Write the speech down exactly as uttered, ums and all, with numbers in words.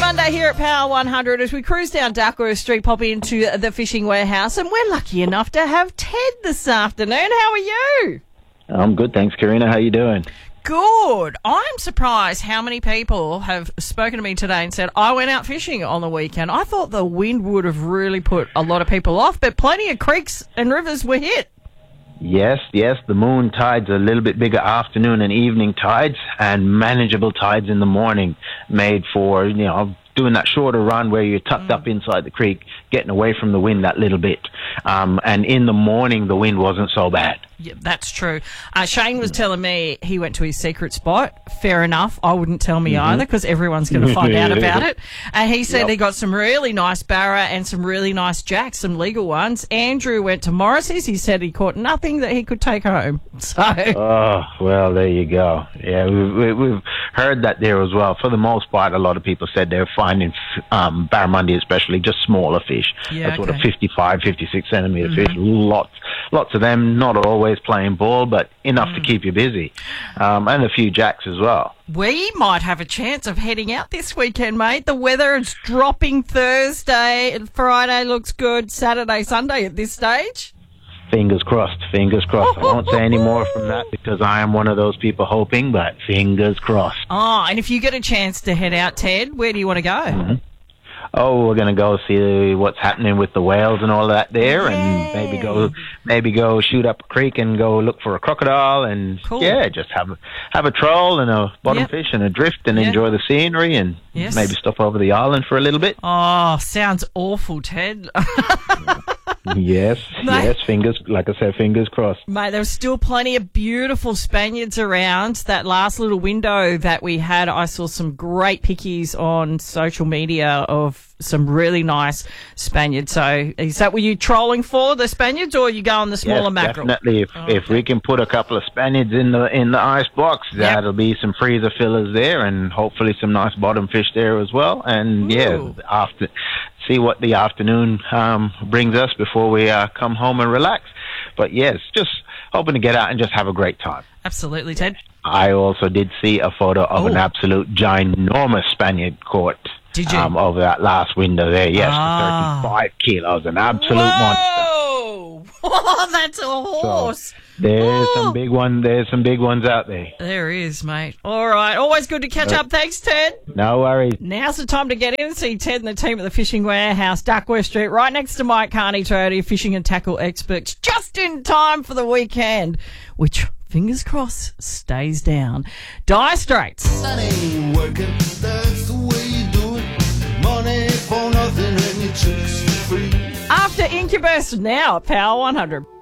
Monday here at Power one hundred as we cruise down Duckworth Street, pop into the Fishing Warehouse, and we're lucky enough to have Ted this afternoon. How are you? I'm good, thanks, Karina. How you doing? Good. I'm surprised how many people have spoken to me today and said, I went out fishing on the weekend. I thought the wind would have really put a lot of people off, but plenty of creeks and rivers were hit. Yes, yes, the moon tides are a little bit bigger afternoon and evening tides, and manageable tides in the morning made for, you know, doing that shorter run where you're tucked mm. up inside the creek, getting away from the wind that little bit. Um, and in the morning, the wind wasn't so bad. Yeah, that's true. Uh, Shane was telling me he went to his secret spot. Fair enough. I wouldn't tell me mm-hmm. either because everyone's going to find out about it. And he said yep. he got some really nice barra and some really nice jacks, some legal ones. Andrew went to Morrissey's. He said he caught nothing that he could take home. So. Oh, well, there you go. Yeah, we've, we've heard that there as well. For the most part, a lot of people said they're finding um, barramundi, especially just smaller fish. Yeah, That's okay. sort of fifty-five, fifty-six centimetre mm-hmm. fish. Lots, lots of them, not always playing ball, but enough mm. to keep you busy. Um, and a few jacks as well. We might have a chance of heading out this weekend, mate. The weather is dropping Thursday, and Friday looks good, Saturday, Sunday at this stage. Fingers crossed, fingers crossed. I won't say any more from that because I am one of those people hoping, but fingers crossed. Oh, and if you get a chance to head out, Ted, where do you want to go? Mm-hmm. Oh, we're going to go see what's happening with the whales and all that there, Yay. and maybe go, maybe go shoot up a creek and go look for a crocodile, and cool. yeah, just have have a troll and a bottom yep. fish and a drift and yep. enjoy the scenery and yes. maybe stop over the island for a little bit. Oh, sounds awful, Ted. Yes, Mate, yes, fingers, like I said, fingers crossed. Mate, there's still plenty of beautiful Spaniards around. That last little window that we had, I saw some great pickies on social media of some really nice Spaniards. So is that what you're trolling for, the Spaniards, or are you going the smaller yes, mackerel? Definitely. If, oh, if okay. we can put a couple of Spaniards in the in the ice box, yep. that'll be some freezer fillers there and hopefully some nice bottom fish there as well. And Ooh. yeah, after see what the afternoon um, brings us before we uh, come home and relax. But yes, just hoping to get out and just have a great time. Absolutely, Ted. I also did see a photo of Ooh. an absolute ginormous Spaniard caught. Did you? Um, over that last window there, yes, ah. thirty-five kilos, an absolute Whoa! monster. Oh, that's a horse. So, there's oh. some big one. There's some big ones out there. There is, mate. All right, always good to catch Uh, up. Thanks, Ted. No worries. Now's the time to get in and see Ted and the team at the Fishing Warehouse, Duckworth Street, right next to Mike Carney, Toyota fishing and tackle experts, just in time for the weekend, which, fingers crossed, stays down. Dire Straits. That ain't working, that's the way you do it. Money for nothing and your chicks for free. After Incubus, now at Power one hundred.